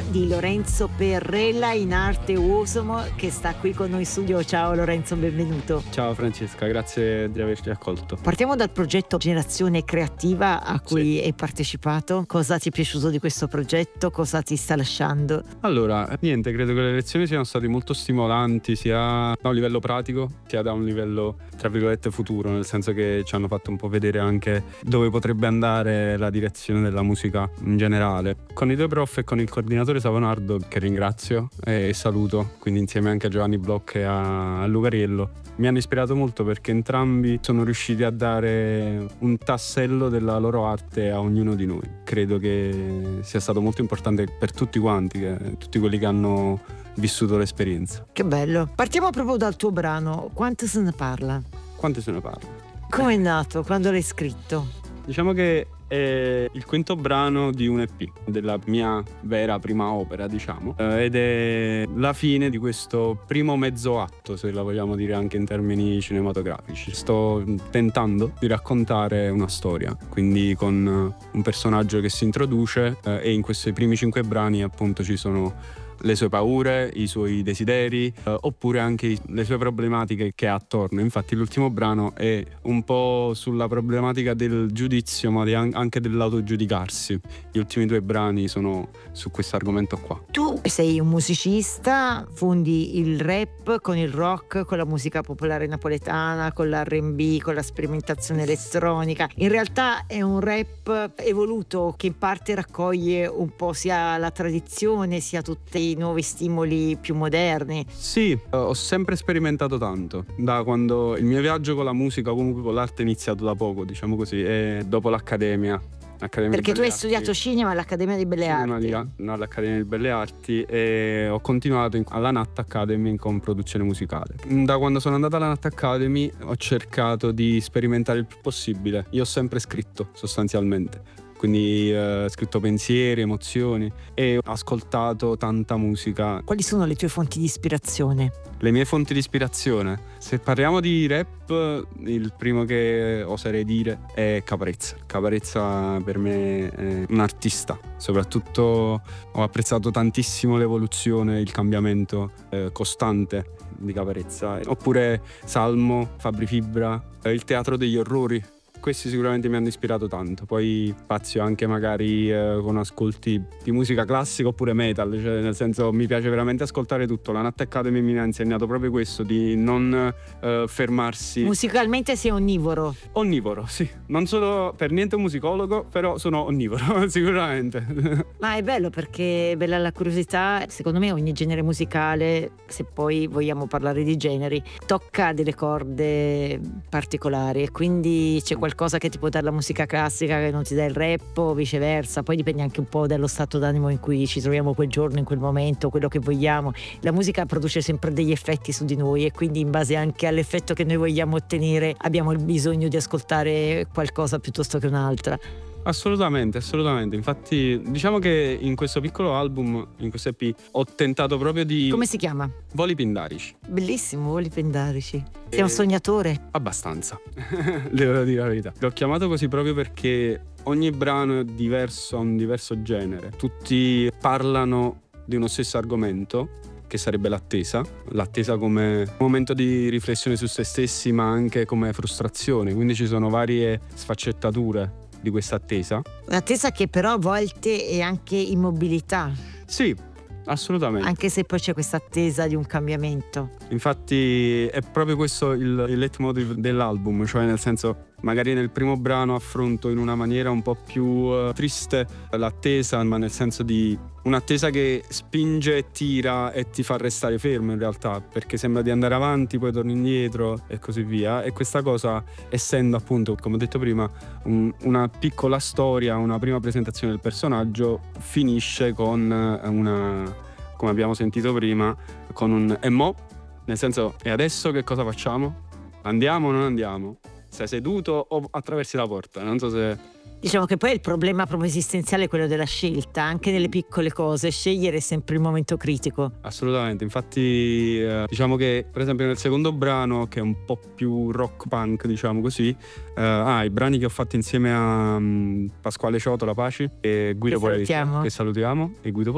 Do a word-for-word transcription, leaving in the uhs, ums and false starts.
di Lorenzo Perrella in arte Uosomo, che sta qui con noi in studio. Ciao Lorenzo, benvenuto. Ciao Francesca, grazie di averci accolto. Partiamo dal progetto Generazione Creativa a cui Sì. hai partecipato. Cosa ti è piaciuto di questo progetto? Cosa ti sta lasciando? Allora, niente, credo che le lezioni siano state molto stimolanti sia da un livello pratico sia da un livello, tra virgolette, futuro, nel senso che ci hanno fatto un po' vedere anche dove potrebbe andare la direzione della musica in generale. Con i due prof e con il coordinatore Savonardo, che ringrazio e saluto, quindi insieme anche a Giovanni Bloch e a Lucariello, mi hanno ispirato molto perché entrambi sono riusciti a dare un tassello della loro arte a ognuno di noi. Credo che sia stato molto importante per tutti quanti, che, tutti quelli che hanno vissuto l'esperienza. Che bello. Partiamo proprio dal tuo brano. Quanto se ne parla? Quante se ne parla? Come è nato? Quando l'hai scritto? Diciamo che è il quinto brano di un E P, della mia vera prima opera, diciamo, eh, ed è la fine di questo primo mezzo atto, se la vogliamo dire anche in termini cinematografici. Sto tentando di raccontare una storia, quindi con un personaggio che si introduce eh, e in questi primi cinque brani appunto ci sono le sue paure, i suoi desideri, eh, oppure anche le sue problematiche che ha attorno. Infatti l'ultimo brano è un po' sulla problematica del giudizio, ma di an- anche dell'autogiudicarsi. Gli ultimi due brani sono su questo argomento qua. Tu sei un musicista, fondi il rap con il rock, con la musica popolare napoletana, con l'R and B, con la sperimentazione elettronica. In realtà è un rap evoluto che in parte raccoglie un po' sia la tradizione sia tutti i nuovi stimoli più moderni. Sì, ho sempre sperimentato tanto, da quando il mio viaggio con la musica, comunque con l'arte, è iniziato da poco, diciamo così, e dopo l'accademia. Accademia Perché tu hai Arti. studiato cinema all'Accademia di Belle Cinema Arti. di, no, all'Accademia di Belle Arti, e ho continuato in, alla Nat Academy con produzione musicale. Da quando sono andato alla Nat Academy ho cercato di sperimentare il più possibile. Io ho sempre scritto, sostanzialmente. Quindi eh, scritto pensieri, emozioni, e ho ascoltato tanta musica. Quali sono le tue fonti di ispirazione? Le mie fonti di ispirazione, se parliamo di rap, il primo che oserei dire è Caparezza. Caparezza per me è un artista, soprattutto ho apprezzato tantissimo l'evoluzione, il cambiamento eh, costante di Caparezza. Oppure Salmo, Fabri Fibra, eh, il teatro degli orrori. Questi sicuramente mi hanno ispirato tanto. Poi spazio anche magari eh, con ascolti di musica classica oppure metal, cioè nel senso mi piace veramente ascoltare tutto. La Nat Academy mi ha insegnato proprio questo, di non eh, fermarsi. Musicalmente sei onnivoro. Onnivoro, sì. Non sono per niente un musicologo, però sono onnivoro, sicuramente. Ma è bello perché è bella la curiosità. Secondo me ogni genere musicale, se poi vogliamo parlare di generi, tocca delle corde particolari, e quindi c'è qualcosa che ti può dare la musica classica che non ti dà il rap o viceversa. Poi dipende anche un po' dallo stato d'animo in cui ci troviamo quel giorno, in quel momento, quello che vogliamo. La musica produce sempre degli effetti su di noi, e quindi in base anche all'effetto che noi vogliamo ottenere abbiamo il bisogno di ascoltare qualcosa piuttosto che un'altra. Assolutamente, assolutamente. Infatti diciamo che in questo piccolo album, in questo E P, ho tentato proprio di... Come si chiama? Voli pindarici. Bellissimo, Voli Pindarici. Sei E- un sognatore? Abbastanza, devo dire la verità. L'ho chiamato così proprio perché ogni brano è diverso, ha un diverso genere. Tutti parlano di uno stesso argomento, che sarebbe l'attesa. L'attesa come momento di riflessione su se stessi, ma anche come frustrazione. Quindi ci sono varie sfaccettature di questa attesa. Un'attesa che però a volte è anche immobilità, Sì, assolutamente. anche se poi c'è questa attesa di un cambiamento. Infatti è proprio questo il, il leitmotiv dell'album, cioè nel senso magari nel primo brano affronto in una maniera un po' più uh, triste l'attesa, ma nel senso di un'attesa che spinge e tira e ti fa restare fermo in realtà, perché sembra di andare avanti, poi torni indietro e così via. E questa cosa, essendo appunto, come ho detto prima, un, una piccola storia, una prima presentazione del personaggio, finisce con una, come abbiamo sentito prima, con un e mo', nel senso, e adesso che cosa facciamo? Andiamo o non andiamo? Sei seduto o attraversi la porta? Non so se... Diciamo che poi il problema proprio esistenziale è quello della scelta, anche nelle piccole cose. Scegliere è sempre il momento critico. Assolutamente, infatti eh, diciamo che per esempio nel secondo brano, che è un po' più rock punk, diciamo così, eh, ah, i brani che ho fatto insieme a um, Pasquale Ciotola Paci e Guido Che Poletta, salutiamo. che salutiamo, e Guido